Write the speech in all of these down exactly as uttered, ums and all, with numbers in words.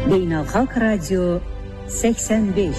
Beynəlxalq Radio səksən beş.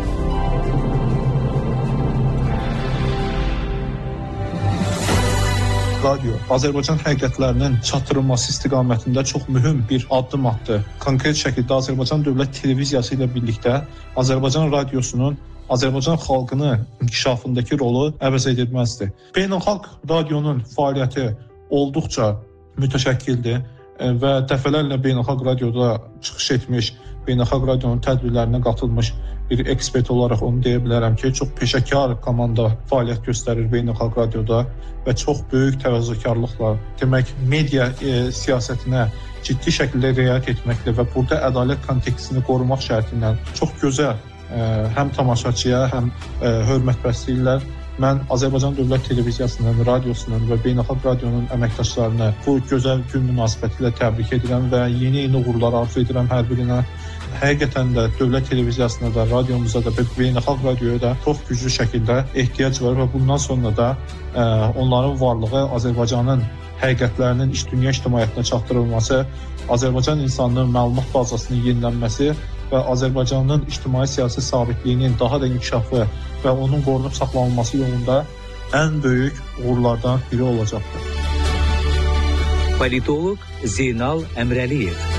Radio Azərbaycan həqiqətlərinin çatdırılması istiqamətində çox mühüm bir addım atdı. Konkret şəkildə Azərbaycan Dövlət Televiziyası ilə birlikdə Azərbaycan radiosunun Azərbaycan xalqının inkişafındakı rolu əvəz edilməzdir. Beynəlxalq radionun fəaliyyəti olduqca mütəşəkkildir və dəfələrlə beynəlxalq radioda çıxış etmiş, beynəlxalq radionun tədbirlərinə qatılmış bir ekspert olaraq onu deyə bilərəm ki, çox peşəkar komanda fəaliyyət göstərir beynəlxalq radioda və çox böyük təvazökarlıqla, demək, media e, siyasətinə ciddi şəkildə riayət etməklə və burada ədalət kontekstini qorumaq şərtindən çox gözəl e, həm tamaşaçıya, həm e, hörmətbəsləyirlər. Mən Azərbaycan Dövlət Televiziyasının, radiosunun və beynəlxalq radionun əməkdaşlarını bu gözəl gün münasibətilə təbrik edirəm və yeni-yeni uğurlar arzu edirəm hər birinə. Həqiqətən də Dövlət Televiziyasına da, radiomuza da, beynəlxalq radioya da çox güclü şəkildə ehtiyac var və bundan sonra da ə, onların varlığı Azərbaycanın həqiqətlərinin iç dünya ictimaiyyətinə çatdırılması, Azərbaycan insanlığının məlumat bazasının yenilənməsi və Azərbaycanın ictimai-siyasi sabitliyinin daha da inkişafı və onun qorunub saxlanılması yolunda ən böyük uğurlardan biri olacaqdır. Politolog Zeynal Əmrəliyev.